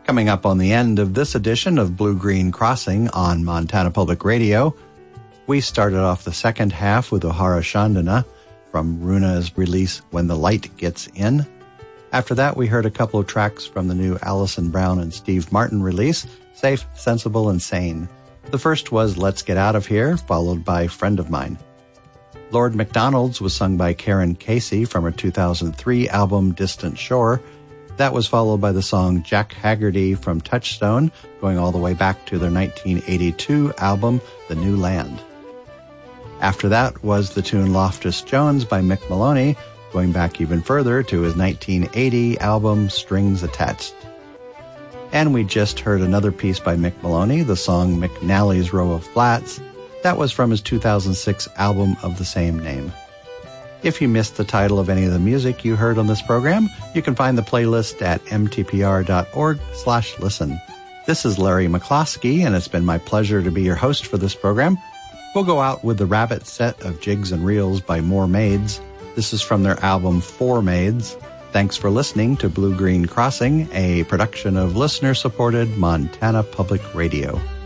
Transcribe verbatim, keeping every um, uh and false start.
Coming up on the end of this edition of Blue Green Crossing on Montana Public Radio, we started off the second half with Ohara Chandana from Runa's release When the Light Gets In. After that, we heard a couple of tracks from the new Alison Brown and Steve Martin release, Safe, Sensible, and Sane. The first was Let's Get Out of Here, followed by Friend of Mine. Lord McDonald's was sung by Karen Casey from her two thousand three album Distant Shore. That was followed by the song Jack Haggerty from Touchstone, going all the way back to their nineteen eighty-two album The New Land. After that was the tune Loftus Jones by Mick Maloney, going back even further to his nineteen eighty album Strings Attached. And we just heard another piece by Mick Maloney, the song McNally's Row of Flats. That was from his two thousand six album of the same name. If you missed the title of any of the music you heard on this program, you can find the playlist at m t p r dot org slash listen. This is Larry McCloskey, and it's been my pleasure to be your host for this program. We'll go out with the Rabbit set of Jigs and Reels by More Maids. This is from their album Four Maids. Thanks for listening to Blue Green Crossing, a production of listener-supported Montana Public Radio.